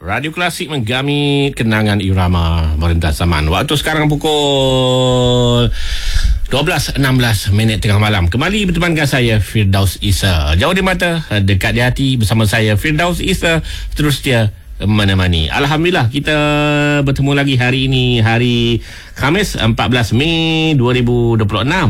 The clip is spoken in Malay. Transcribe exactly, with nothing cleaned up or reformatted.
Radio Klasik menggami kenangan irama merendah zaman. Waktu sekarang pukul dua belas enam belas minit tengah malam. Kembali bertemankan saya, Firdaus Isa. Jauh di mata, dekat di hati, bersama saya, Firdaus Isa. Seterusnya menemani. Alhamdulillah, kita bertemu lagi hari ini, hari Khamis empat belas Mei dua ribu dua puluh enam.